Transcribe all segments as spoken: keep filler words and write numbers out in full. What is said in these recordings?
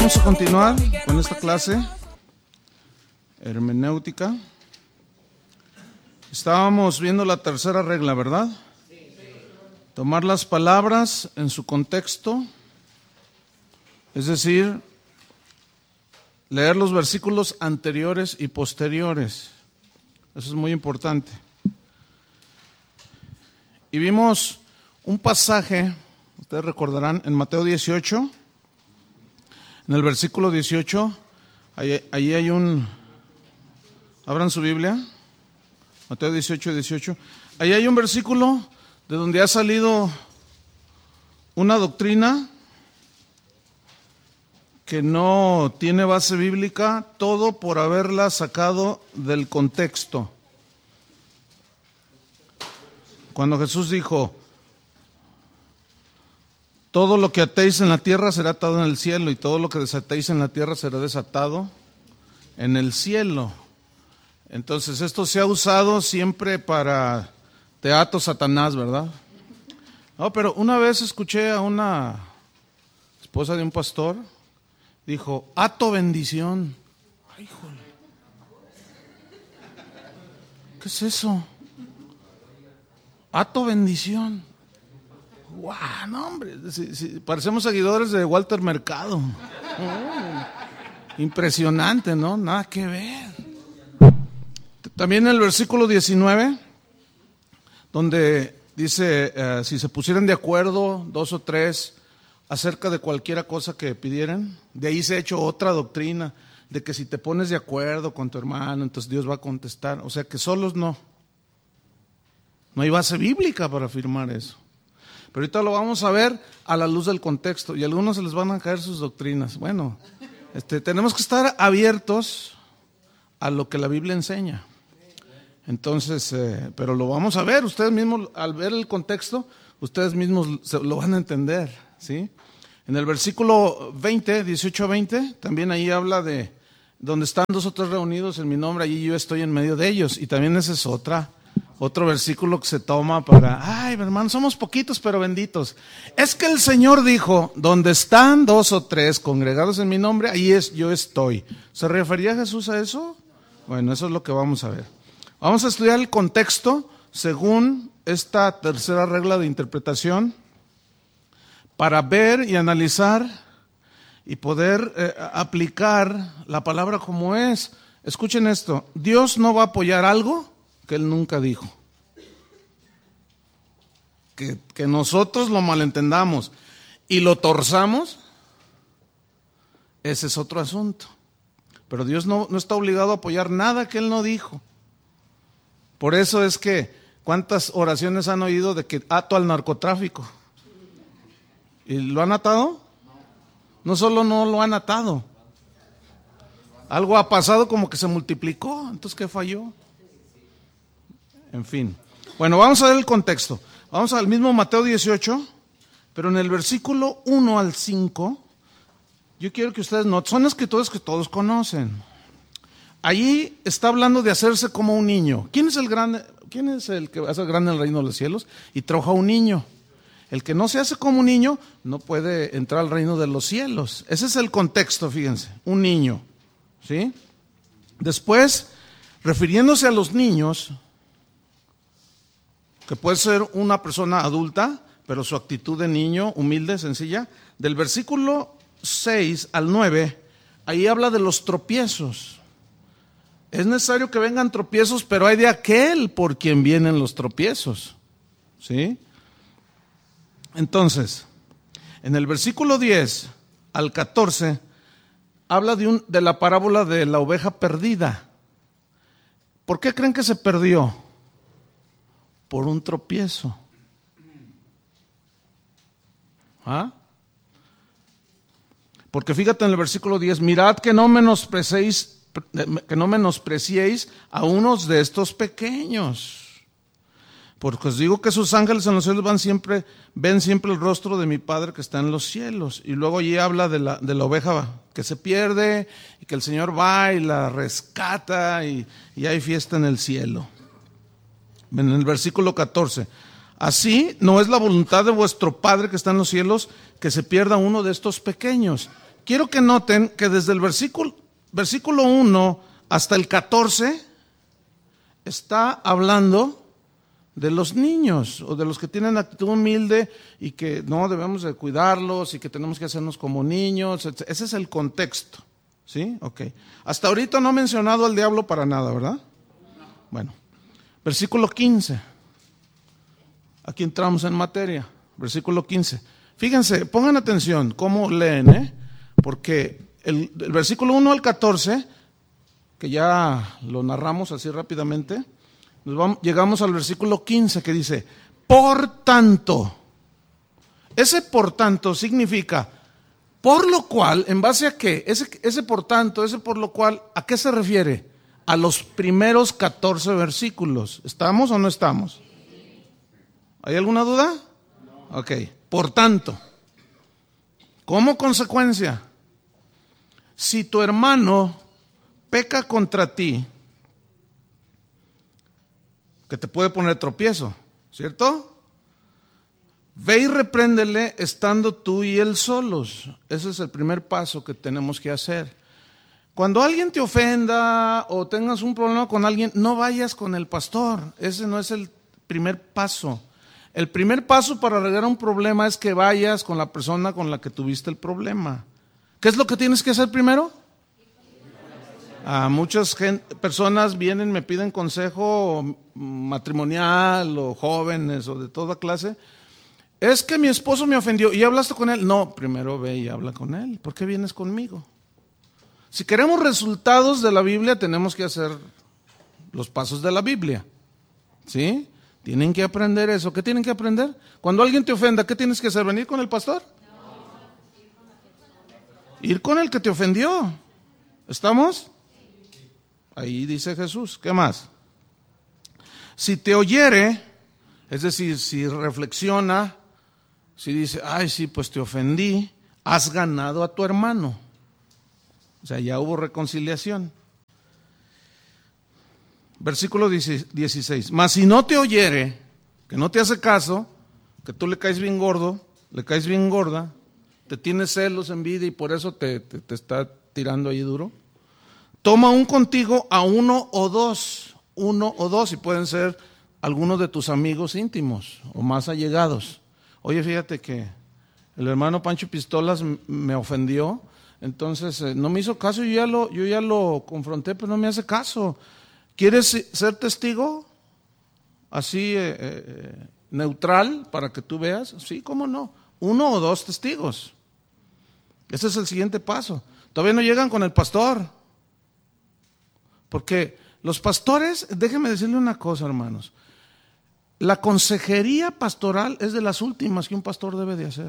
vamos a continuar con esta clase hermenéutica. Estábamos viendo la tercera regla, ¿verdad? Tomar las palabras en su contexto, es decir, leer los versículos anteriores y posteriores. Eso es muy importante. Y vimos un pasaje, ustedes recordarán, en Mateo dieciocho, en el versículo dieciocho, ahí, ahí hay un, abran su Biblia, Mateo dieciocho, dieciocho, ahí hay un versículo de donde ha salido una doctrina que no tiene base bíblica, todo por haberla sacado del contexto. Cuando Jesús dijo, todo lo que atéis en la tierra será atado en el cielo, y todo lo que desatéis en la tierra será desatado en el cielo. Entonces esto se ha usado siempre para teatro Satanás, ¿verdad? No, pero una vez escuché a una esposa de un pastor, dijo, ato bendición. Ay, híjole. ¿Qué es eso? Ato bendición. Guau, no hombre, si, si, parecemos seguidores de Walter Mercado. Oh, impresionante, ¿no? Nada que ver. También en el versículo diecinueve, donde dice, uh, si se pusieran de acuerdo dos o tres acerca de cualquiera cosa que pidieran, de ahí se ha hecho otra doctrina, de que si te pones de acuerdo con tu hermano, entonces Dios va a contestar. O sea que solos no. No hay base bíblica para afirmar eso. Pero ahorita lo vamos a ver a la luz del contexto, y a algunos se les van a caer sus doctrinas. Bueno, este, tenemos que estar abiertos a lo que la Biblia enseña. Entonces, eh, pero lo vamos a ver, ustedes mismos, al ver el contexto, ustedes mismos se, lo van a entender, ¿sí? En el versículo veinte, dieciocho a veinte, también ahí habla de donde están dos o tres reunidos en mi nombre, allí yo estoy en medio de ellos. Y también ese es otra, otro versículo que se toma para, ay, hermano, somos poquitos pero benditos. Es que el Señor dijo, donde están dos o tres congregados en mi nombre, ahí es, yo estoy. ¿Se refería Jesús a eso? Bueno, eso es lo que vamos a ver. Vamos a estudiar el contexto según esta tercera regla de interpretación para ver y analizar y poder eh, aplicar la palabra como es. Escuchen esto, Dios no va a apoyar algo que Él nunca dijo. Que, que nosotros lo malentendamos y lo torzamos, ese es otro asunto. Pero Dios no, no está obligado a apoyar nada que Él no dijo. Por eso es que, ¿cuántas oraciones han oído de que ato al narcotráfico? ¿Y lo han atado? No solo no lo han atado. Algo ha pasado como que se multiplicó. Entonces, ¿qué falló? En fin. Bueno, vamos a ver el contexto. Vamos al mismo Mateo dieciocho, pero en el versículo uno al cinco, yo quiero que ustedes noten, son escrituras que todos conocen. Allí está hablando de hacerse como un niño. ¿Quién es el grande? ¿Quién es el que va a ser grande en el reino de los cielos? Y trajo a un niño. El que no se hace como un niño no puede entrar al reino de los cielos. Ese es el contexto, fíjense, un niño, ¿sí? Después, refiriéndose a los niños, que puede ser una persona adulta, pero su actitud de niño, humilde, sencilla, del versículo seis al nueve, ahí habla de los tropiezos. Es necesario que vengan tropiezos, pero hay de aquel por quien vienen los tropiezos, ¿sí? Entonces, en el versículo diez al catorce, habla de, un, de la parábola de la oveja perdida. ¿Por qué creen que se perdió? Por un tropiezo. ¿Ah? Porque fíjate en el versículo diez, mirad que no menospreciéis que no menospreciéis a unos de estos pequeños, porque os digo que sus ángeles en los cielos van siempre, ven siempre el rostro de mi Padre que está en los cielos. Y luego allí habla de la, de la oveja que se pierde y que el Señor va y la rescata y, y hay fiesta en el cielo. En el versículo catorce, así no es la voluntad de vuestro Padre que está en los cielos que se pierda uno de estos pequeños. quiero que noten que desde el versículo, versículo uno hasta el catorce está hablando de los niños o de los que tienen actitud humilde y que no debemos de cuidarlos y que tenemos que hacernos como niños. Ese es el contexto. ¿Sí? Ok. Hasta ahorita no he mencionado al diablo para nada, ¿verdad? Bueno, versículo quince. Aquí entramos en materia. Versículo quince. Fíjense, pongan atención cómo leen, ¿eh? Porque el, el versículo uno al catorce, que ya lo narramos así rápidamente, nos vamos, llegamos al versículo quince que dice, por tanto. Ese por tanto significa, por lo cual, ¿en base a qué? Ese, ese por tanto, ese por lo cual, ¿a qué se refiere? A los primeros catorce versículos. ¿Estamos o no estamos? ¿Hay alguna duda? Ok, por tanto, como consecuencia, si tu hermano peca contra ti, que te puede poner tropiezo, ¿cierto? Ve y repréndele estando tú y él solos. Ese es el primer paso que tenemos que hacer. Cuando alguien te ofenda o tengas un problema con alguien, no vayas con el pastor. Ese no es el primer paso. El primer paso para arreglar un problema es que vayas con la persona con la que tuviste el problema. ¿Qué es lo que tienes que hacer primero? A muchas gente, personas vienen, me piden consejo matrimonial o jóvenes o de toda clase. Es que mi esposo me ofendió. ¿Y hablaste con él? No, primero ve y habla con él. ¿Por qué vienes conmigo? Si queremos resultados de la Biblia, tenemos que hacer los pasos de la Biblia. ¿Sí? Tienen que aprender eso. ¿Qué tienen que aprender? Cuando alguien te ofenda, ¿qué tienes que hacer? ¿Venir con el pastor? Ir con el que te ofendió. ¿Estamos? Ahí dice Jesús. ¿Qué más? Si te oyere, es decir, si reflexiona, si dice, ay, sí, pues te ofendí, has ganado a tu hermano. O sea, ya hubo reconciliación. Versículo dieciséis. Mas si no te oyere, que no te hace caso, que tú le caes bien gordo, le caes bien gorda, te tienes celos, envidia y por eso te, te, te está tirando ahí duro, toma un contigo a uno o dos, uno o dos, y pueden ser algunos de tus amigos íntimos o más allegados. Oye, fíjate que el hermano Pancho Pistolas me ofendió, entonces eh, no me hizo caso, yo ya, lo, yo ya lo confronté, pero no me hace caso. ¿Quieres ser testigo? Así eh, eh, neutral para que tú veas. Sí, ¿cómo no? Uno o dos testigos. Ese es el siguiente paso. Todavía no llegan con el pastor. Porque los pastores, déjenme decirle una cosa, hermanos. La consejería pastoral es de las últimas que un pastor debe de hacer.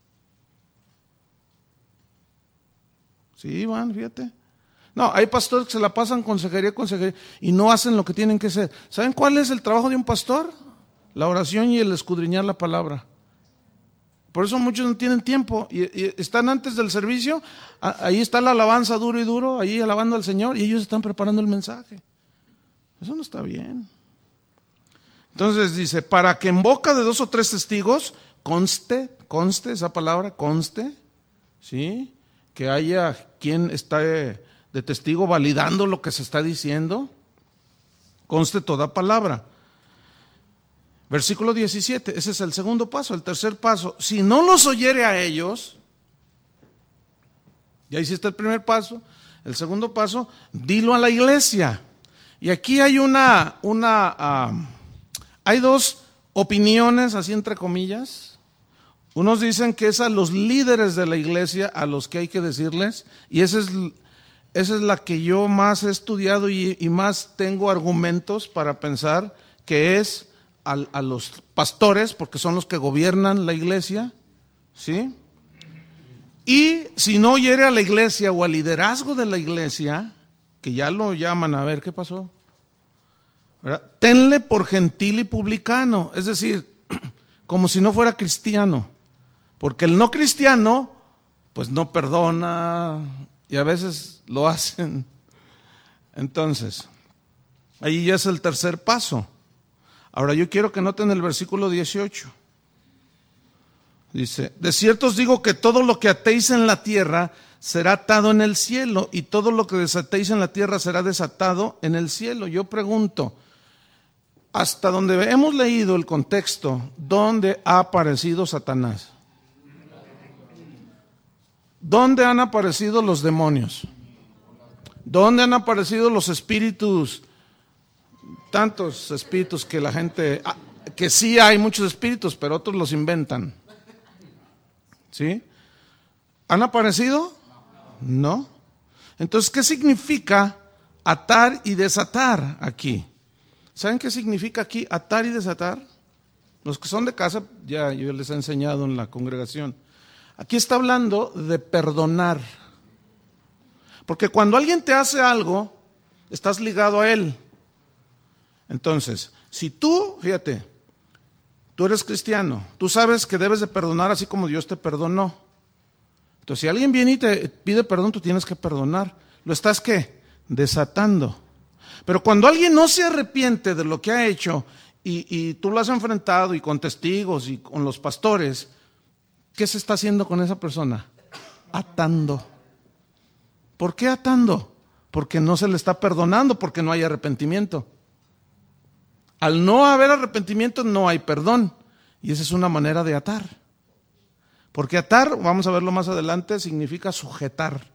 Sí, Iván, fíjate. No, hay pastores que se la pasan consejería, consejería y no hacen lo que tienen que hacer. ¿Saben cuál es el trabajo de un pastor? La oración y el escudriñar la palabra. Por eso muchos no tienen tiempo y, y están antes del servicio, a, ahí está la alabanza duro y duro, ahí alabando al Señor y ellos están preparando el mensaje. Eso no está bien. Entonces dice, para que en boca de dos o tres testigos conste, conste esa palabra, conste, ¿sí? Que haya quien está de testigo validando lo que se está diciendo, conste toda palabra. Versículo diecisiete, ese es el segundo paso. El tercer paso, si no los oyere a ellos, ya hiciste el primer paso. El segundo paso, dilo a la iglesia. Y aquí hay una, una uh, hay dos opiniones, así entre comillas. Unos dicen que es a los líderes de la iglesia a los que hay que decirles, y esa es, esa es la que yo más he estudiado y, y más tengo argumentos para pensar que es a, a los pastores, porque son los que gobiernan la iglesia, ¿sí? Y si no oyere a la iglesia o al liderazgo de la iglesia, que ya lo llaman, a ver, ¿qué pasó? ¿Verdad? Tenle por gentil y publicano, es decir, como si no fuera cristiano, porque el no cristiano, pues no perdona, y a veces lo hacen. Entonces, ahí ya es el tercer paso. Ahora yo quiero que noten el versículo dieciocho. Dice, de cierto os digo que todo lo que atéis en la tierra será atado en el cielo, y todo lo que desatéis en la tierra será desatado en el cielo. Yo pregunto, hasta donde hemos leído el contexto, ¿dónde ha aparecido Satanás? ¿Dónde han aparecido los demonios? ¿Dónde han aparecido los espíritus? Tantos espíritus que la gente, que sí hay muchos espíritus, pero otros los inventan. ¿Sí? ¿Han aparecido? No. Entonces, ¿qué significa atar y desatar aquí? ¿Saben qué significa aquí atar y desatar? Los que son de casa, ya yo les he enseñado en la congregación. Aquí está hablando de perdonar. Porque cuando alguien te hace algo, estás ligado a él. Entonces, si tú, fíjate, tú eres cristiano, tú sabes que debes de perdonar así como Dios te perdonó. Entonces, si alguien viene y te pide perdón, tú tienes que perdonar. ¿Lo estás qué? Desatando. Pero cuando alguien no se arrepiente de lo que ha hecho y, y tú lo has enfrentado y con testigos y con los pastores, ¿qué se está haciendo con esa persona? Atando. ¿Por qué atando? Porque no se le está perdonando, porque no hay arrepentimiento. Al no haber arrepentimiento no hay perdón. Y esa es una manera de atar. Porque atar, vamos a verlo más adelante, significa sujetar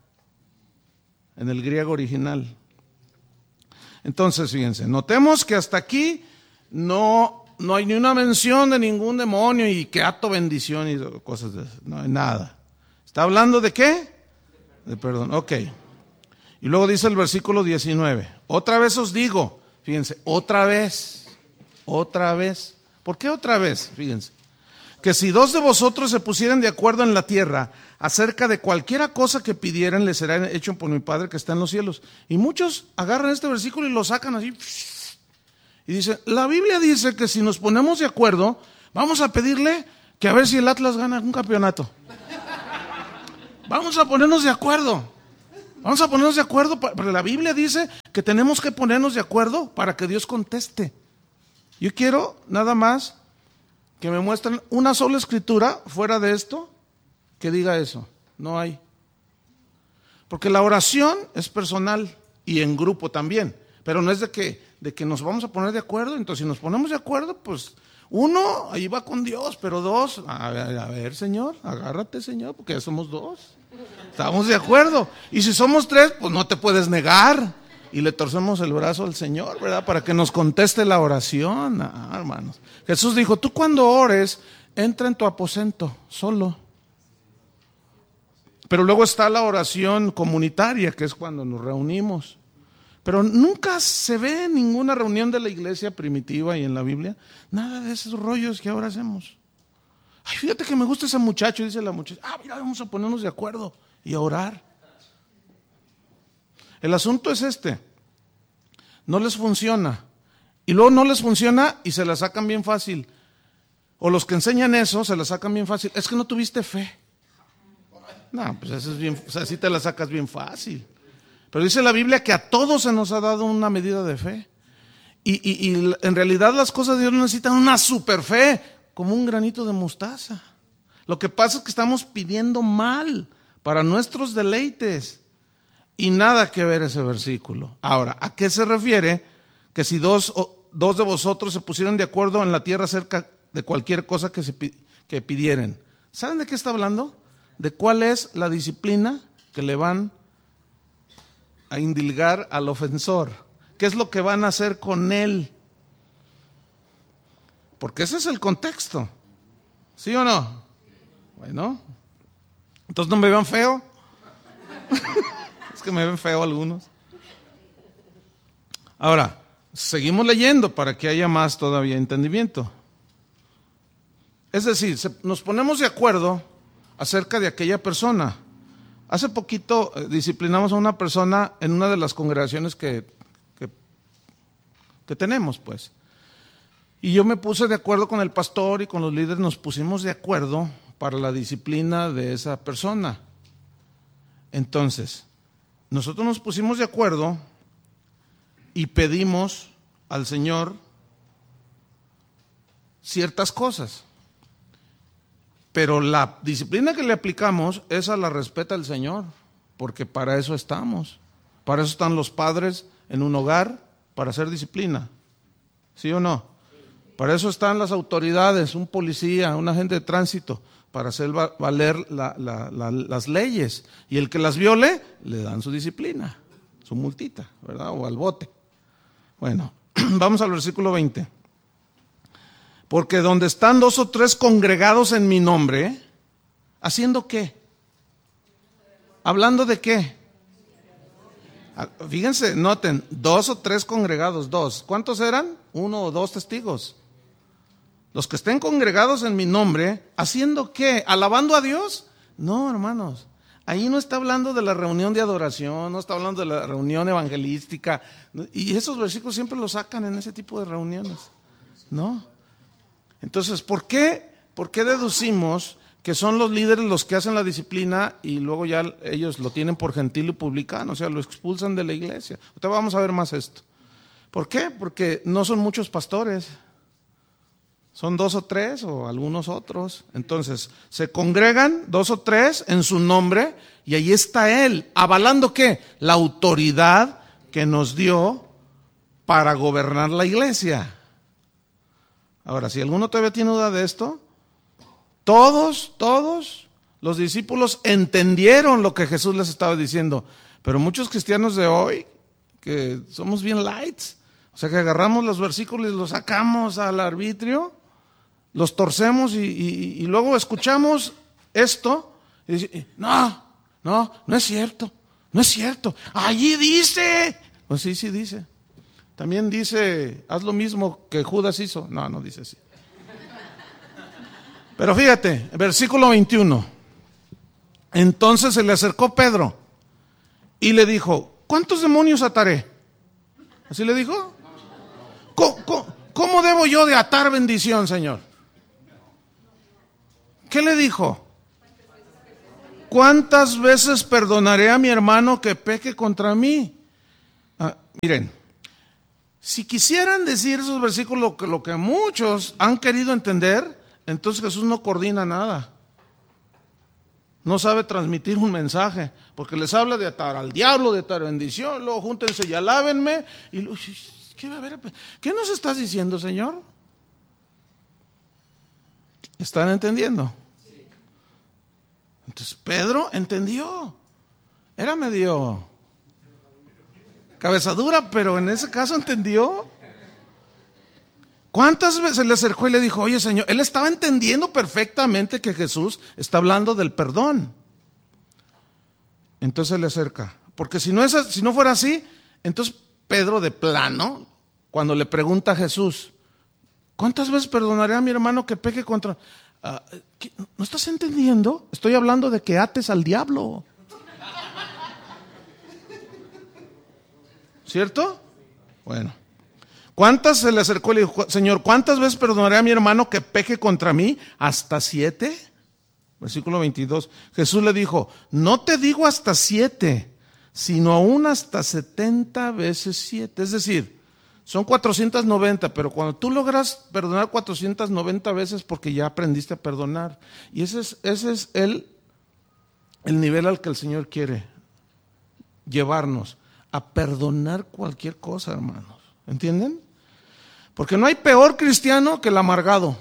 en el griego original. Entonces, fíjense, notemos que hasta aquí no, no hay ni una mención de ningún demonio y que ato bendición y cosas de eso. No hay nada. ¿Está hablando de qué? De perdón. Ok. Y luego dice el versículo diecinueve. Otra vez os digo, fíjense, otra vez, otra vez. ¿Por qué otra vez? Fíjense. Que si dos de vosotros se pusieran de acuerdo en la tierra acerca de cualquiera cosa que pidieran, les será hecho por mi Padre que está en los cielos. Y muchos agarran este versículo y lo sacan así. Y dicen, la Biblia dice que si nos ponemos de acuerdo, vamos a pedirle que a ver si el Atlas gana un campeonato. Vamos a ponernos de acuerdo. Vamos a ponernos de acuerdo, pero la Biblia dice que tenemos que ponernos de acuerdo para que Dios conteste. Yo quiero nada más que me muestren una sola escritura fuera de esto que diga eso. No hay. Porque la oración es personal y en grupo también, pero no es de que, de que nos vamos a poner de acuerdo. Entonces, si nos ponemos de acuerdo, pues uno, ahí va con Dios, pero dos, a ver, a ver, Señor, agárrate, Señor, porque ya somos dos. Estamos de acuerdo. Y si somos tres, pues no te puedes negar. Y le torcemos el brazo al Señor, ¿verdad? Para que nos conteste la oración. Ah, hermanos. Jesús dijo, tú cuando ores, entra en tu aposento, solo. Pero luego está la oración comunitaria, que es cuando nos reunimos. Pero nunca se ve en ninguna reunión de la iglesia primitiva y en la Biblia, nada de esos rollos que ahora hacemos. Ay, fíjate que me gusta ese muchacho, dice la muchacha. Ah, mira, vamos a ponernos de acuerdo y a orar. El asunto es este, no les funciona, y luego no les funciona y se la sacan bien fácil, o los que enseñan eso se la sacan bien fácil, es que no tuviste fe. No, pues eso es bien, o sea, así te la sacas bien fácil, pero dice la Biblia que a todos se nos ha dado una medida de fe, y, y, y en realidad las cosas de Dios necesitan una super fe, como un granito de mostaza. Lo que pasa es que estamos pidiendo mal para nuestros deleites. Y nada que ver ese versículo. Ahora, ¿a qué se refiere? Que si dos, dos de vosotros se pusieran de acuerdo en la tierra acerca de cualquier cosa que, se, que pidieran. ¿Saben de qué está hablando? De cuál es la disciplina que le van a indilgar al ofensor. ¿Qué es lo que van a hacer con él? Porque ese es el contexto. ¿Sí o no? Bueno, entonces no me vean feo. Es que me ven feo algunos. Ahora, seguimos leyendo para que haya más todavía entendimiento. Es decir, se, nos ponemos de acuerdo acerca de aquella persona. Hace poquito eh, disciplinamos a una persona en una de las congregaciones que, que, que tenemos, pues. Y yo me puse de acuerdo con el pastor y con los líderes, nos pusimos de acuerdo para la disciplina de esa persona. Entonces, nosotros nos pusimos de acuerdo y pedimos al Señor ciertas cosas. Pero la disciplina que le aplicamos, esa la respeta el Señor. Porque para eso estamos. Para eso están los padres en un hogar, para hacer disciplina. ¿Sí o no? Para eso están las autoridades, un policía, un agente de tránsito, para hacer valer la, la, la, las leyes. Y el que las viole, le dan su disciplina, su multita, ¿verdad? O al bote. Bueno, vamos al versículo veinte. Porque donde están dos o tres congregados en mi nombre, ¿haciendo qué? ¿Hablando de qué? Fíjense, noten, dos o tres congregados, dos. ¿Cuántos eran? Uno o dos testigos. Los que estén congregados en mi nombre, ¿haciendo qué? ¿Alabando a Dios? No, hermanos. Ahí no está hablando de la reunión de adoración, no está hablando de la reunión evangelística. Y esos versículos siempre los sacan en ese tipo de reuniones. ¿No? Entonces, ¿por qué? ¿Por qué deducimos que son los líderes los que hacen la disciplina y luego ya ellos lo tienen por gentil y publicano, o sea, lo expulsan de la iglesia? Ahorita vamos a ver más esto. ¿Por qué? Porque no son muchos pastores. Son dos o tres o algunos otros. Entonces, se congregan dos o tres en su nombre y ahí está él, avalando ¿qué? La autoridad que nos dio para gobernar la iglesia. Ahora, si alguno todavía tiene duda de esto, todos, todos los discípulos entendieron lo que Jesús les estaba diciendo, pero muchos cristianos de hoy, que somos bien lights, o sea que agarramos los versículos y los sacamos al arbitrio, los torcemos y, y, y luego escuchamos esto y dice, no, no, no es cierto, no es cierto, allí dice, pues sí, sí dice. También dice, haz lo mismo que Judas hizo. No, no dice así. Pero fíjate, versículo veintiuno. Entonces se le acercó Pedro y le dijo, ¿cuántos demonios ataré? ¿Así le dijo? ¿Cómo, cómo, cómo debo yo de atar bendición, Señor? ¿Qué le dijo? ¿Cuántas veces perdonaré a mi hermano que peque contra mí? Ah, miren. Si quisieran decir esos versículos lo que, lo que muchos han querido entender, entonces Jesús no coordina nada. No sabe transmitir un mensaje, porque les habla de atar al diablo, de atar bendición, luego júntense y alábenme. Y, ¿qué, a ver, ¿qué nos estás diciendo, Señor? ¿Están entendiendo? Entonces Pedro entendió. Era medio cabezadura, pero en ese caso entendió. ¿Cuántas veces se le acercó y le dijo, oye Señor? Él estaba entendiendo perfectamente que Jesús está hablando del perdón. Entonces le acerca. Porque si no, es, si no fuera así, entonces Pedro de plano, cuando le pregunta a Jesús, ¿cuántas veces perdonaré a mi hermano que peque contra... Uh, ¿No estás entendiendo? Estoy hablando de que ates al diablo. ¿Cierto? Bueno. ¿Cuántas se le acercó y le dijo, Señor, ¿cuántas veces perdonaré a mi hermano que peque contra mí? ¿Hasta siete? Versículo veintidós. Jesús le dijo, no te digo hasta siete, sino aún hasta setenta veces siete. Es decir, son cuatrocientas noventa, pero cuando tú logras perdonar cuatrocientas noventa veces porque ya aprendiste a perdonar. Y ese es, ese es el, el nivel al que el Señor quiere llevarnos. A perdonar cualquier cosa, hermanos. ¿Entienden? Porque no hay peor cristiano que el amargado.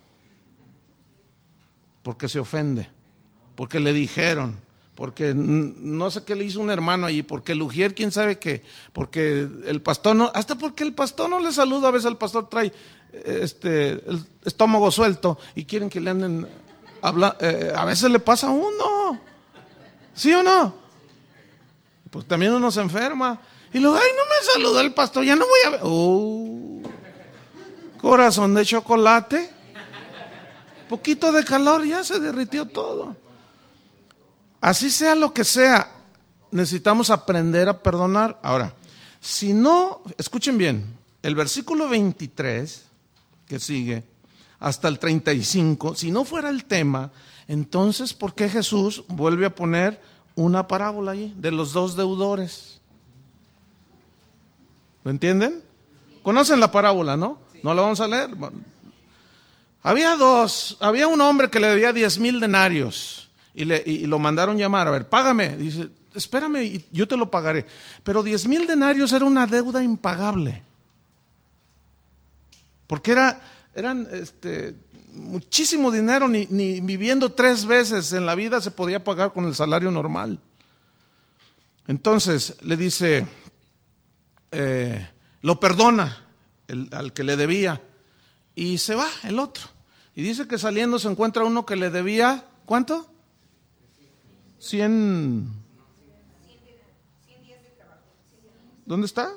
Porque se ofende. Porque le dijeron. Porque no sé qué le hizo un hermano allí. Porque el ujier, quién sabe qué. Porque el pastor no. Hasta porque el pastor no le saluda. A veces el pastor trae este, el estómago suelto. Y quieren que le anden hablando. Eh, a veces le pasa a uno. ¿Sí o no? Pues también uno se enferma. Y luego, ay, no me saludó el pastor, ya no voy a ver. Oh, corazón de chocolate. Poquito de calor, ya se derritió todo. Así sea lo que sea, necesitamos aprender a perdonar. Ahora, si no, escuchen bien, el versículo veintitrés, que sigue, hasta el treinta y cinco, si no fuera el tema, entonces, ¿por qué Jesús vuelve a poner una parábola ahí de los dos deudores? ¿Lo entienden? ¿Conocen la parábola, no? ¿No la vamos a leer? Había dos, había un hombre que le debía diez mil denarios y, le, y lo mandaron llamar, a ver, págame. Dice, espérame y yo te lo pagaré. Pero diez mil denarios era una deuda impagable. Porque era, eran este, muchísimo dinero, ni, ni viviendo tres veces en la vida se podía pagar con el salario normal. Entonces le dice, eh, lo perdona el, al que le debía y se va el otro. Y dice que saliendo se encuentra uno que le debía, ¿cuánto? Cien. ¿Dónde está?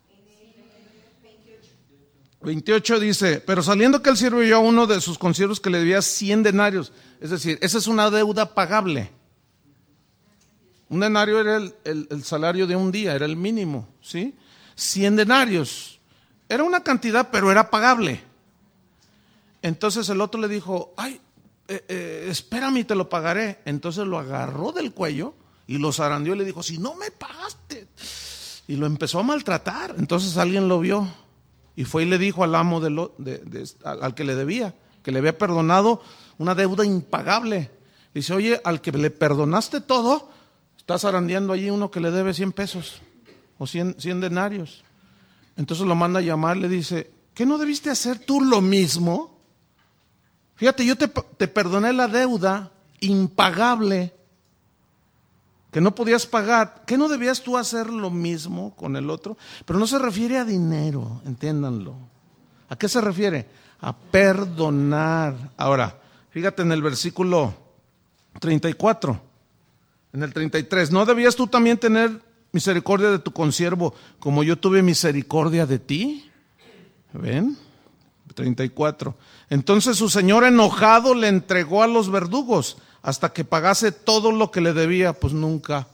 veintiocho dice, pero saliendo que él sirvió a uno de sus consiervos que le debía cien denarios. Es decir, esa es una deuda pagable. Un denario era el, el, el salario de un día, era el mínimo, ¿sí? cien denarios. Era una cantidad, pero era pagable. Entonces el otro le dijo, ay, eh, eh, espérame, te lo pagaré. Entonces lo agarró del cuello y lo zarandeó y le dijo, si no me pagaste. Y lo empezó a maltratar. Entonces alguien lo vio y fue y le dijo al amo de lo, de, de, al, al que le debía, que le había perdonado una deuda impagable. Dice, oye, al que le perdonaste todo, está zarandeando allí uno que le debe cien pesos o cien, cien denarios. Entonces lo manda a llamar, le dice, ¿qué no debiste hacer tú lo mismo? Fíjate, yo te, te perdoné la deuda impagable que no podías pagar. ¿Qué no debías tú hacer lo mismo con el otro? Pero no se refiere a dinero, entiéndanlo. ¿A qué se refiere? A perdonar. Ahora, fíjate en el versículo treinta y cuatro, en el treinta y tres. ¿No debías tú también tener misericordia de tu consiervo como yo tuve misericordia de ti? ¿Ven? treinta y cuatro. Entonces su señor enojado le entregó a los verdugos hasta que pagase todo lo que le debía. Pues nunca.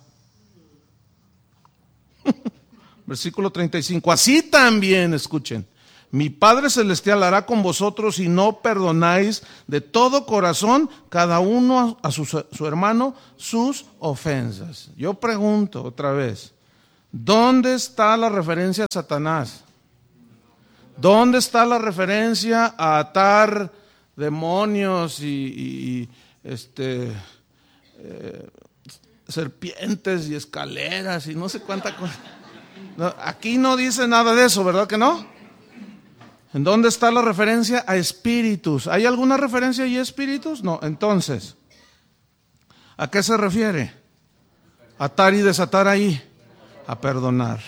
Versículo treinta y cinco. Así también, escuchen, mi Padre Celestial hará con vosotros si no perdonáis de todo corazón cada uno a su, su hermano sus ofensas. Yo pregunto otra vez, ¿dónde está la referencia a Satanás? ¿Dónde está la referencia a atar demonios y, y este, eh, serpientes y escaleras y no sé cuánta cosa? No, aquí no dice nada de eso, ¿verdad que no? ¿En dónde está la referencia a espíritus? ¿Hay alguna referencia ahí a espíritus? No, entonces, ¿a qué se refiere? Atar y desatar ahí, a perdonar.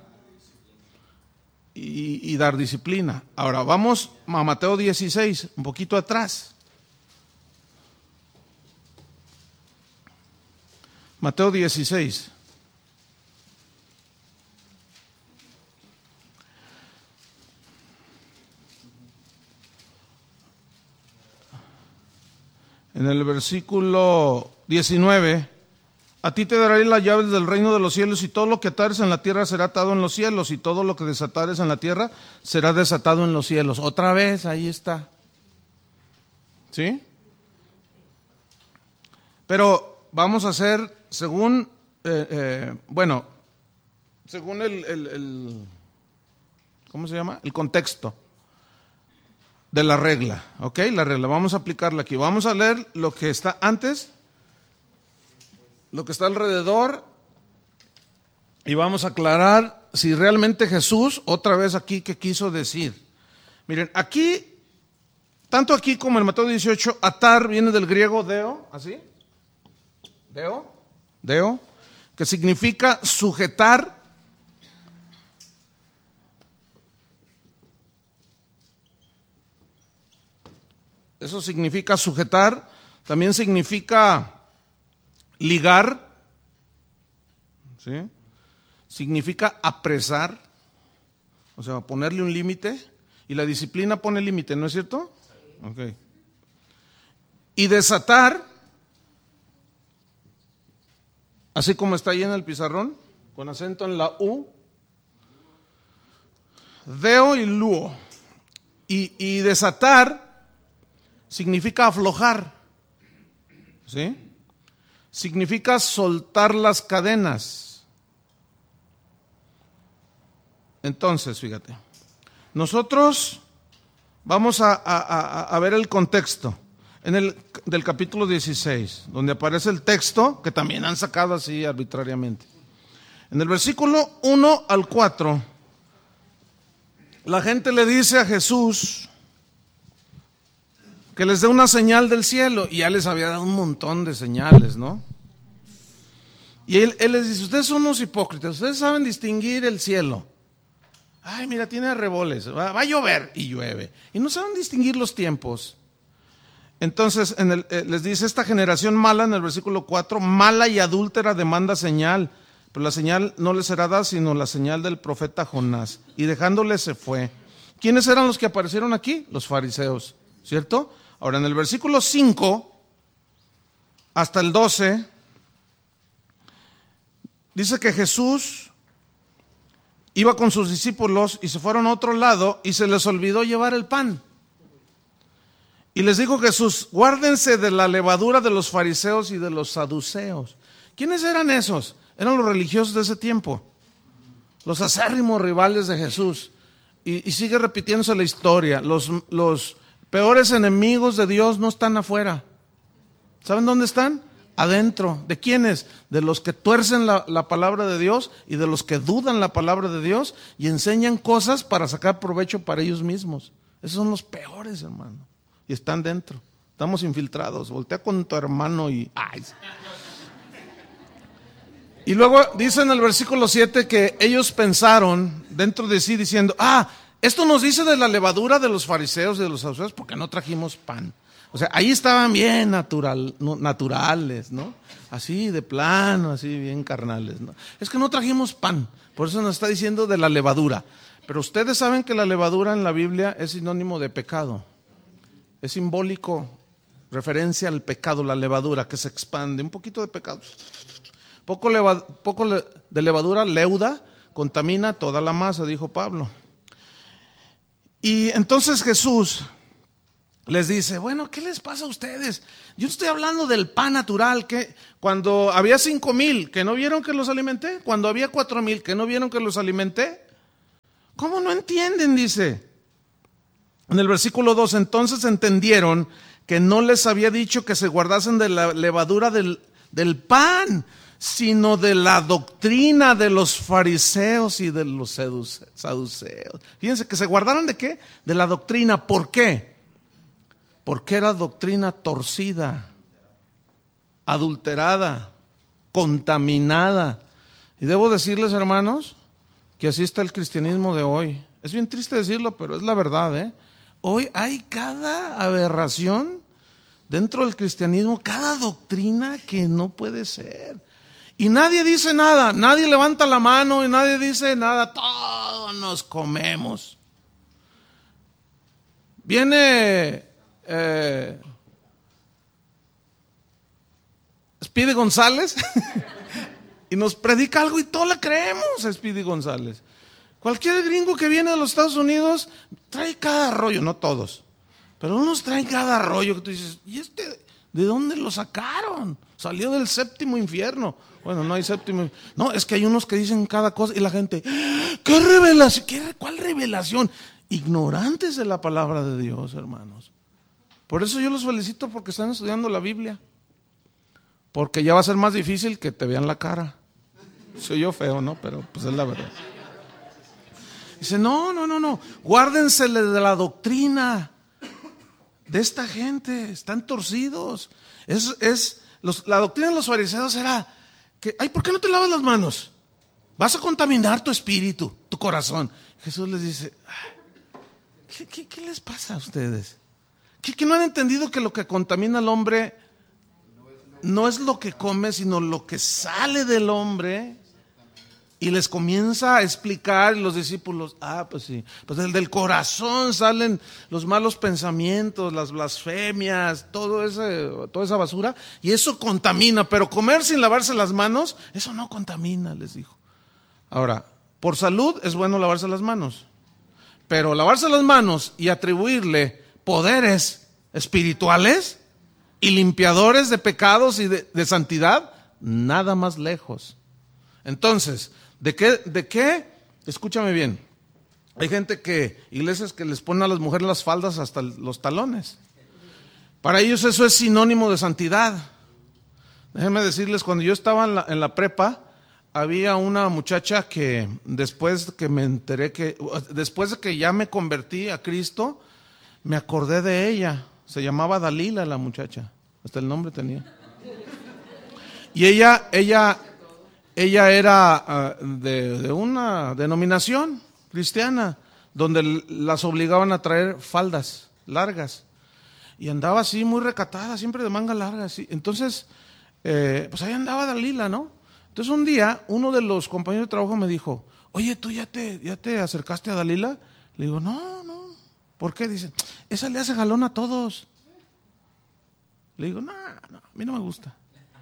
Y, y dar disciplina. Ahora vamos a Mateo dieciséis, un poquito atrás. Mateo dieciséis. En el versículo diecinueve. A ti te daré las llaves del reino de los cielos y todo lo que atares en la tierra será atado en los cielos y todo lo que desatares en la tierra será desatado en los cielos. Otra vez, ahí está. ¿Sí? Pero vamos a hacer según, eh, eh, bueno, según el, el, el, ¿cómo se llama? El contexto de la regla, ¿ok? La regla, vamos a aplicarla aquí. Vamos a leer lo que está antes, lo que está alrededor, y vamos a aclarar si realmente Jesús, otra vez aquí, ¿qué quiso decir? Miren, aquí, tanto aquí como en Mateo dieciocho, atar viene del griego deo, ¿así? Deo, deo, que significa sujetar. Eso significa sujetar, también significa ligar, ¿sí? Significa apresar, o sea, ponerle un límite, y la disciplina pone límite, ¿no es cierto? Okay. Y desatar, así como está ahí en el pizarrón, con acento en la U, deo y luo, y, y desatar significa aflojar, ¿sí? Significa soltar las cadenas. Entonces, fíjate, nosotros vamos a, a, a ver el contexto. en el del capítulo dieciséis, donde aparece el texto que también han sacado así arbitrariamente. En el versículo uno al cuatro, la gente le dice a Jesús que les dé una señal del cielo, y ya les había dado un montón de señales, ¿no? Y él, él les dice, ustedes son unos hipócritas, ustedes saben distinguir el cielo. Ay, mira, tiene arreboles, va, va a llover, y llueve. Y no saben distinguir los tiempos. Entonces en el, eh, les dice, esta generación mala, en el versículo cuatro, mala y adúltera demanda señal, pero la señal no les será dada, sino la señal del profeta Jonás. Y dejándole se fue. ¿Quiénes eran los que aparecieron aquí? Los fariseos, ¿cierto? Ahora en el versículo cinco hasta el doce, dice que Jesús iba con sus discípulos y se fueron a otro lado y se les olvidó llevar el pan. Y les dijo Jesús, guárdense de la levadura de los fariseos y de los saduceos. ¿Quiénes eran esos? Eran los religiosos de ese tiempo, los acérrimos rivales de Jesús. Y, y sigue repitiéndose la historia. Los, los peores enemigos de Dios no están afuera. ¿Saben dónde están? Adentro. ¿De quiénes? De los que tuercen la, la palabra de Dios y de los que dudan la palabra de Dios y enseñan cosas para sacar provecho para ellos mismos. Esos son los peores, hermano. Y están dentro. Estamos infiltrados. Voltea con tu hermano y... ¡ay! Y luego dice en el versículo siete que ellos pensaron dentro de sí diciendo, ah, esto nos dice de la levadura de los fariseos y de los saduceos porque no trajimos pan. O sea, ahí estaban bien natural, no, naturales, ¿no? Así de plano, así bien carnales, ¿no? Es que no trajimos pan, por eso nos está diciendo de la levadura. Pero ustedes saben que la levadura en la Biblia es sinónimo de pecado. Es simbólico, referencia al pecado, la levadura que se expande, un poquito de pecado. Poco, leva, poco de levadura leuda, contamina toda la masa, dijo Pablo. Y entonces Jesús les dice, bueno, ¿qué les pasa a ustedes? Yo estoy hablando del pan natural, que cuando había cinco mil, que no vieron que los alimenté, cuando había cuatro mil, que no vieron que los alimenté. ¿Cómo no entienden? Dice. En el versículo dos, entonces entendieron que no les había dicho que se guardasen de la levadura del, del pan, sino de la doctrina de los fariseos y de los saduceos. Fíjense, que se guardaron de qué? De la doctrina. ¿Por qué? Porque era doctrina torcida, adulterada, contaminada. Y debo decirles, hermanos, que así está el cristianismo de hoy. Es bien triste decirlo, pero es la verdad, ¿eh? Hoy hay cada aberración dentro del cristianismo, cada doctrina que no puede ser. Y nadie dice nada, nadie levanta la mano y nadie dice nada, todos nos comemos. Viene eh, Speedy González y nos predica algo y todos le creemos a Speedy González. Cualquier gringo que viene de los Estados Unidos trae cada rollo, no todos, pero unos traen cada rollo que tú dices, ¿y este de dónde lo sacaron? Salió del séptimo infierno. Bueno, no hay séptimo. No, es que hay unos que dicen cada cosa y la gente, ¿qué revelación? ¿Qué, ¿Cuál revelación? Ignorantes de la palabra de Dios, hermanos. Por eso yo los felicito porque están estudiando la Biblia. Porque ya va a ser más difícil que te vean la cara. Soy yo feo, ¿no? Pero pues es la verdad. Dice, no, no, no, no, guárdensele de la doctrina de esta gente, están torcidos. Es, es los, la doctrina de los fariseos era que, ay, ¿por qué no te lavas las manos? Vas a contaminar tu espíritu, tu corazón. Jesús les dice, ¿qué, qué, qué les pasa a ustedes? ¿Que, que no han entendido que lo que contamina al hombre no es lo que come, sino lo que sale del hombre? Y les comienza a explicar los discípulos, ah, pues sí, pues del corazón salen los malos pensamientos, las blasfemias, todo ese, toda esa basura, y eso contamina, pero comer sin lavarse las manos, eso no contamina, les dijo. Ahora, por salud es bueno lavarse las manos, pero lavarse las manos y atribuirle poderes espirituales y limpiadores de pecados y de, de santidad, nada más lejos. Entonces, ¿de qué? ¿De qué? Escúchame bien. Hay gente que, iglesias que les ponen a las mujeres las faldas hasta los talones. Para ellos eso es sinónimo de santidad. Déjenme decirles, cuando yo estaba en la, en la prepa, había una muchacha que después que me enteré que, después de que ya me convertí a Cristo, me acordé de ella. Se llamaba Dalila la muchacha, hasta el nombre tenía. Y ella, ella, ella era uh, de, de una denominación cristiana, donde las obligaban a traer faldas largas. Y andaba así muy recatada, siempre de manga larga, así. Entonces, eh, pues ahí andaba Dalila, ¿no? Entonces un día, uno de los compañeros de trabajo me dijo, oye, ¿tú ya te, ya te acercaste a Dalila? Le digo, no, no. ¿Por qué? Dicen, esa le hace jalón a todos. Le digo, no, no, a mí no me gusta.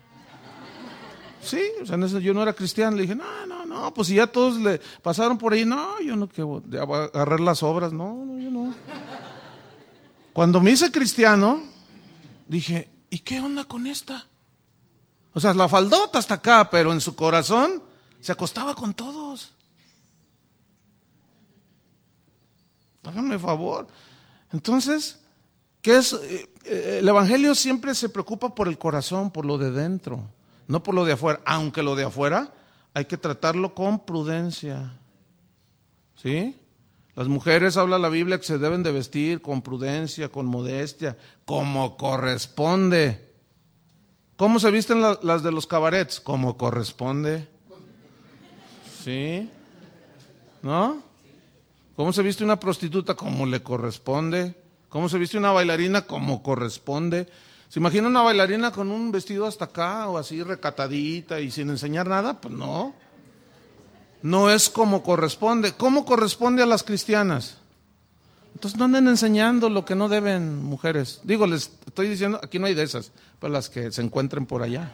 Sí, o sea, yo no era cristiano. Le dije, no, no, no, pues si ya todos le pasaron por ahí, no, yo no quiero agarrar las obras, no, no, yo no. Cuando me hice cristiano, dije, ¿y qué onda con esta? O sea, la faldota hasta acá, pero en su corazón se acostaba con todos. Háganme favor. Entonces, ¿qué es? El evangelio siempre se preocupa por el corazón, por lo de dentro, no por lo de afuera. Aunque lo de afuera hay que tratarlo con prudencia. ¿Sí? Las mujeres, habla la Biblia, que se deben de vestir con prudencia, con modestia, como corresponde. ¿Cómo se visten la, las de los cabarets? Como corresponde. ¿Sí? ¿No? ¿Cómo se viste una prostituta? Como le corresponde. ¿Cómo se viste una bailarina? Como corresponde. ¿Se imagina una bailarina con un vestido hasta acá o así recatadita y sin enseñar nada? Pues no. No es como corresponde. ¿Cómo corresponde a las cristianas? Entonces no anden enseñando lo que no deben, mujeres. Digo, les estoy diciendo, aquí no hay de esas, pero las que se encuentren por allá.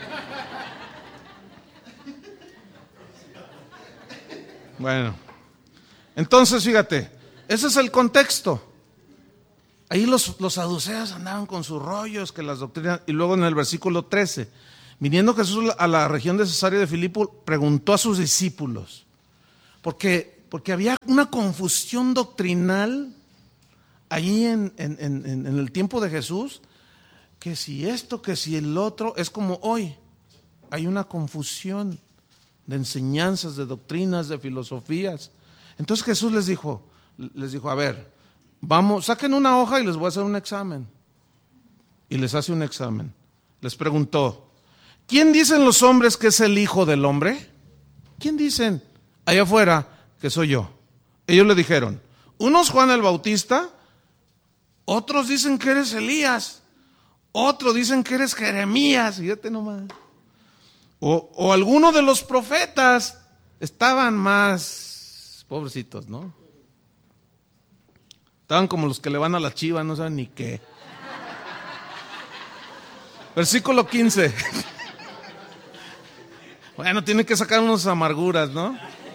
Bueno, entonces fíjate, ese es el contexto. Ahí los, los saduceos andaban con sus rollos, que las doctrinas, y luego en el versículo trece, viniendo Jesús a la región de Cesarea de Filipo, preguntó a sus discípulos, porque, porque había una confusión doctrinal ahí en, en, en, en el tiempo de Jesús, que si esto, que si el otro, es como hoy, hay una confusión de enseñanzas, de doctrinas, de filosofías. Entonces Jesús les dijo, les dijo, a ver, vamos, saquen una hoja y les voy a hacer un examen. Y les hace un examen. Les preguntó, ¿quién dicen los hombres que es el Hijo del Hombre? ¿Quién dicen allá afuera que soy yo? Ellos le dijeron, unos Juan el Bautista, otros dicen que eres Elías, otros dicen que eres Jeremías, fíjate nomás. O, o alguno de los profetas. Estaban más pobrecitos, ¿no? Estaban como los que le van a la chiva, no saben ni qué. Versículo quince. Bueno, tiene que sacar unas amarguras, ¿no?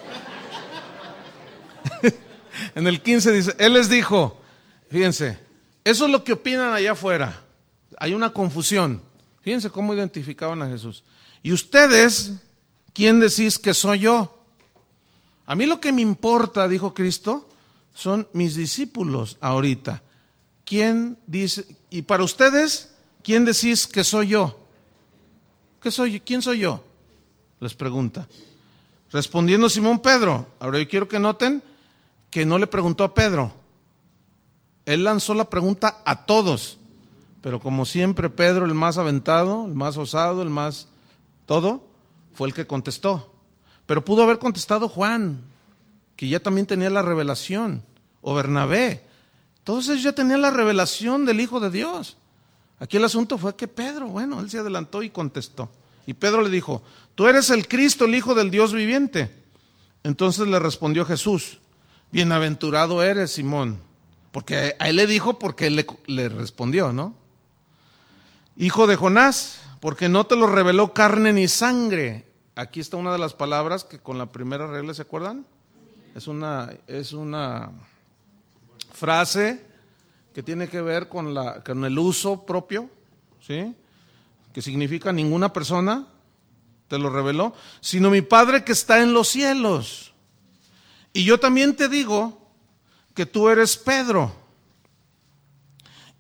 En el quince dice, Él les dijo, fíjense, eso es lo que opinan allá afuera. Hay una confusión. Fíjense cómo identificaban a Jesús. ¿Y ustedes, quién decís que soy yo? A mí lo que me importa, dijo Cristo, son mis discípulos ahorita. ¿Quién dice? Y para ustedes, ¿quién decís que soy yo? ¿Qué soy? ¿Quién soy yo? Les pregunta. Respondiendo Simón Pedro. Ahora yo quiero que noten que no le preguntó a Pedro. Él lanzó la pregunta a todos. Pero como siempre, Pedro, el más aventado, el más osado, el más todo, fue el que contestó. Pero pudo haber contestado Juan, que ya también tenía la revelación, o Bernabé. Todos ellos ya tenían la revelación del Hijo de Dios. Aquí el asunto fue que Pedro, bueno, él se adelantó y contestó. Y Pedro le dijo, tú eres el Cristo, el Hijo del Dios viviente. Entonces le respondió Jesús, bienaventurado eres, Simón. Porque a él le dijo, porque él le, le respondió, ¿no? Hijo de Jonás, porque no te lo reveló carne ni sangre. Aquí está una de las palabras que con la primera regla, ¿se acuerdan? Es una, es una frase que tiene que ver con, la, con el uso propio, ¿sí? Que significa ninguna persona te lo reveló, sino mi Padre que está en los cielos. Y yo también te digo que tú eres Pedro,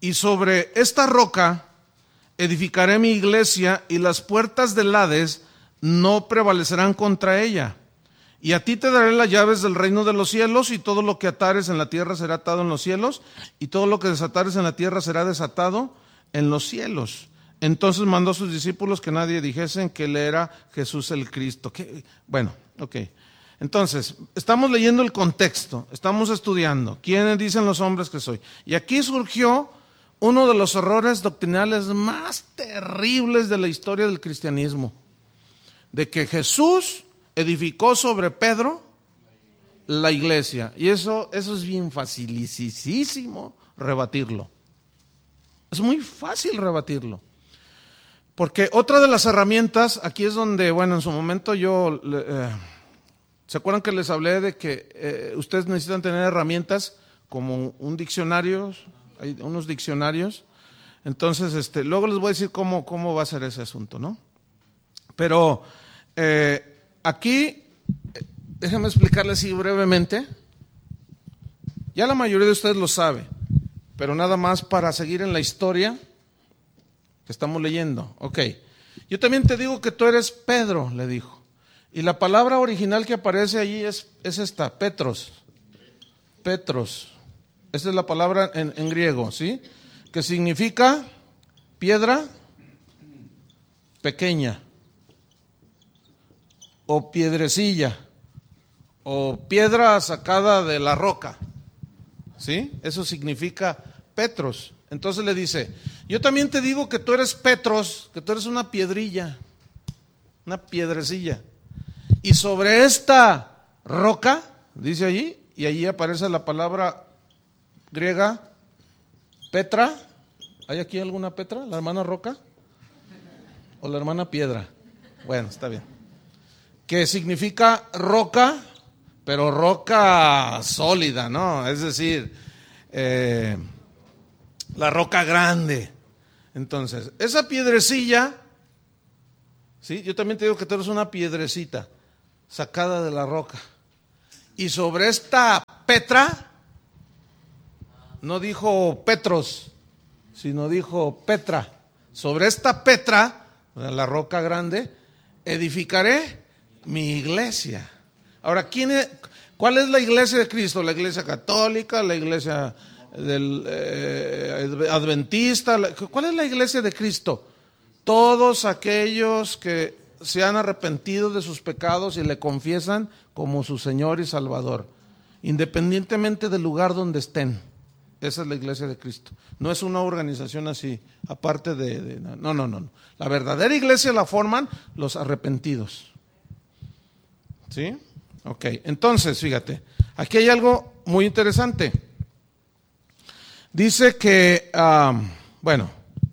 y sobre esta roca edificaré mi iglesia, y las puertas del Hades no prevalecerán contra ella. Y a ti te daré las llaves del reino de los cielos, y todo lo que atares en la tierra será atado en los cielos, y todo lo que desatares en la tierra será desatado en los cielos. Entonces mandó a sus discípulos que nadie dijesen que él era Jesús el Cristo. ¿Qué? Bueno, ok. Entonces, estamos leyendo el contexto, estamos estudiando quiénes dicen los hombres que soy. Y aquí surgió uno de los errores doctrinales más terribles de la historia del cristianismo, de que Jesús edificó sobre Pedro la iglesia. Y eso, eso es bien facilísimo rebatirlo. Es muy fácil rebatirlo. Porque otra de las herramientas, aquí es donde, bueno, en su momento yo, eh, ¿se acuerdan que les hablé de que eh, ustedes necesitan tener herramientas como un diccionario? Hay unos diccionarios. Entonces, este, luego les voy a decir cómo, cómo va a ser ese asunto, ¿no? Pero eh, aquí, déjenme explicarles así brevemente. Ya la mayoría de ustedes lo sabe, pero nada más para seguir en la historia que estamos leyendo. Ok, yo también te digo que tú eres Pedro, le dijo. Y la palabra original que aparece allí es, es esta, Petros. Petros. Esa es la palabra en, en griego, ¿sí? Que significa piedra pequeña, o piedrecilla, o piedra sacada de la roca, ¿sí? Eso significa Petros. Entonces le dice, yo también te digo que tú eres Petros, que tú eres una piedrilla, una piedrecilla. Y sobre esta roca, dice allí, y allí aparece la palabra griega, Petra. ¿Hay aquí alguna Petra? ¿La hermana roca? ¿O la hermana piedra? Bueno, está bien. Que significa roca, pero roca sólida, ¿no? Es decir, eh, la roca grande. Entonces, esa piedrecilla, ¿sí? Yo también te digo que tú eres una piedrecita sacada de la roca. Y sobre esta Petra, no dijo Petros, sino dijo Petra. Sobre esta Petra, la roca grande, edificaré mi iglesia. Ahora, ¿quién es, ¿cuál es la iglesia de Cristo? La iglesia católica, la iglesia del eh, adventista. ¿Cuál es la iglesia de Cristo? Todos aquellos que se han arrepentido de sus pecados y le confiesan como su Señor y Salvador, independientemente del lugar donde estén. Esa es la iglesia de Cristo. No es una organización así, aparte de, de no, no, no, no. La verdadera iglesia la forman los arrepentidos. ¿Sí? Ok, entonces, fíjate, aquí hay algo muy interesante. Dice que, um, bueno,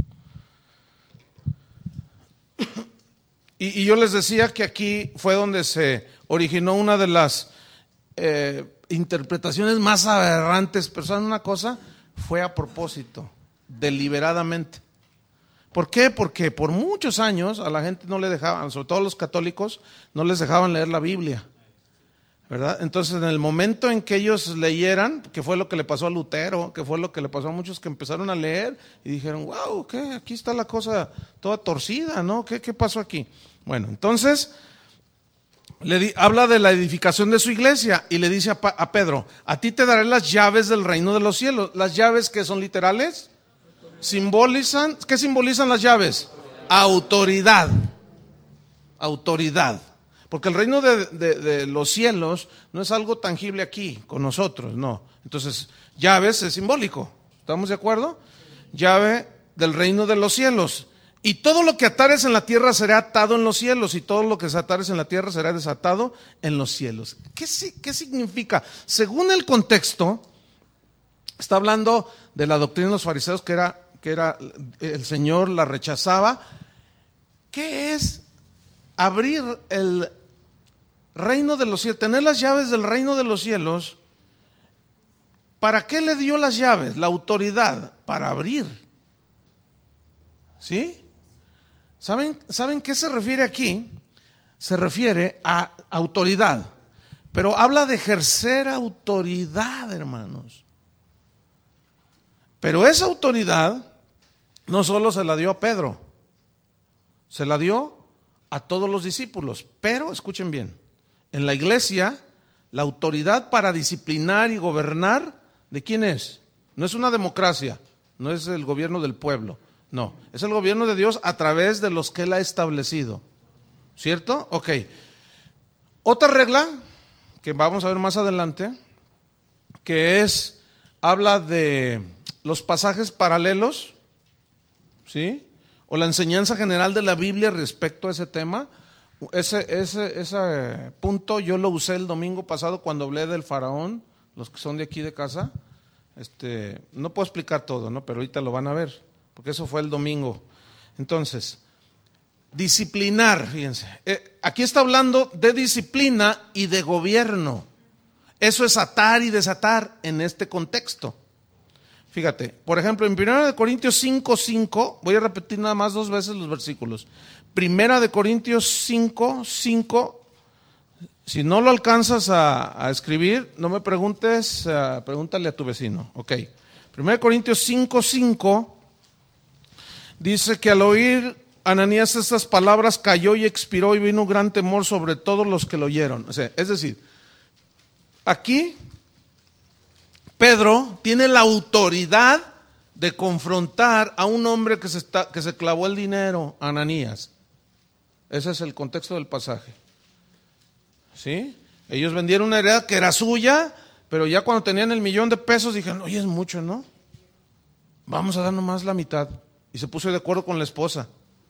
y, y yo les decía que aquí fue donde se originó una de las eh, interpretaciones más aberrantes, pero ¿saben una cosa? Fue a propósito, deliberadamente. ¿Por qué? Porque por muchos años a la gente no le dejaban, sobre todo a los católicos, no les dejaban leer la Biblia, ¿verdad? Entonces, en el momento en que ellos leyeran, que fue lo que le pasó a Lutero, que fue lo que le pasó a muchos que empezaron a leer y dijeron, wow, ¿qué? Aquí está la cosa toda torcida, ¿no? ¿Qué, qué pasó aquí? Bueno, entonces le di, habla de la edificación de su iglesia y le dice a, a Pedro, a ti te daré las llaves del reino de los cielos. Las llaves, que son literales, simbolizan, ¿qué simbolizan las llaves? Autoridad, autoridad. Porque el reino de, de, de los cielos no es algo tangible aquí con nosotros, no. Entonces, llaves es simbólico, ¿estamos de acuerdo? Llave del reino de los cielos. Y todo lo que atares en la tierra será atado en los cielos, y todo lo que desatares en la tierra será desatado en los cielos. ¿Qué, qué significa? Según el contexto, está hablando de la doctrina de los fariseos, que era, que era el Señor la rechazaba. ¿Qué es abrir el reino de los cielos, tener las llaves del reino de los cielos? ¿Para qué le dio las llaves? La autoridad para abrir. ¿Sí? ¿Saben, ¿Saben qué se refiere aquí? Se refiere a autoridad, pero habla de ejercer autoridad, hermanos. Pero esa autoridad no solo se la dio a Pedro, se la dio a todos los discípulos. Pero, escuchen bien, en la iglesia, la autoridad para disciplinar y gobernar, ¿de quién es? No es una democracia, no es el gobierno del pueblo, no, es el gobierno de Dios a través de los que Él ha establecido. ¿Cierto? Ok. Otra regla que vamos a ver más adelante, que es, habla de los pasajes paralelos, ¿sí? O la enseñanza general de la Biblia respecto a ese tema. Ese, ese, ese punto yo lo usé el domingo pasado cuando hablé del faraón, los que son de aquí de casa. Este, no puedo explicar todo, ¿no? Pero ahorita lo van a ver, porque eso fue el domingo. Entonces, disciplinar, fíjense. Eh, aquí está hablando de disciplina y de gobierno. Eso es atar y desatar en este contexto. Fíjate, por ejemplo, en primera de Corintios cinco, cinco, voy a repetir nada más dos veces los versículos. Primera de Corintios cinco, cinco, si no lo alcanzas a, a escribir, no me preguntes, uh, pregúntale a tu vecino. Ok, Primera de Corintios cinco, cinco, dice que al oír Ananías estas palabras cayó y expiró y vino un gran temor sobre todos los que lo oyeron. O sea, es decir, aquí Pedro tiene la autoridad de confrontar a un hombre que se, está, que se clavó el dinero, Ananías. Ese es el contexto del pasaje. ¿Sí? Ellos vendieron una heredad que era suya, pero ya cuando tenían el millón de pesos dijeron, oye, es mucho, ¿no? Vamos a dar nomás la mitad. Y se puso de acuerdo con la esposa.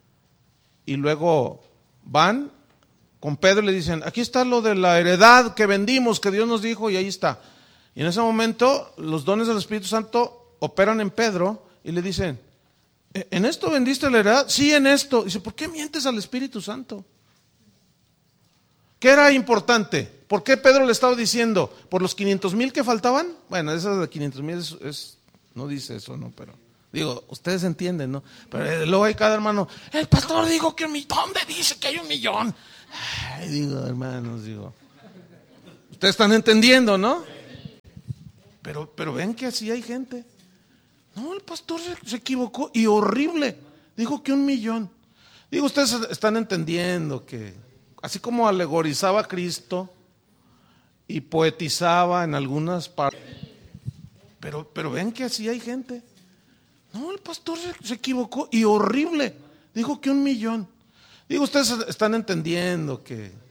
Y luego van con Pedro y le dicen, aquí está lo de la heredad que vendimos, que Dios nos dijo, y ahí está. Y en ese momento los dones del Espíritu Santo operan en Pedro y le dicen, ¿en esto vendiste la heredad? Sí, en esto. Y dice, ¿por qué mientes al Espíritu Santo? ¿Qué era importante? ¿Por qué Pedro le estaba diciendo? ¿Por los quinientos mil que faltaban? Bueno, eso de quinientos mil es, es, no dice eso, ¿no? Pero digo, ustedes entienden, ¿no? Pero luego hay cada hermano, el pastor dijo que un millón, ¿dónde dice que hay un millón? Ay, digo, hermanos, digo, ustedes están entendiendo, ¿no? Pero, pero ven que así hay gente. No, el pastor se, se equivocó y horrible. Dijo que un millón. Digo, ustedes están entendiendo que así como alegorizaba a Cristo y poetizaba en algunas partes. Pero, pero ven que así hay gente. No, el pastor se, se equivocó y horrible. Dijo que un millón. Digo, ustedes están entendiendo que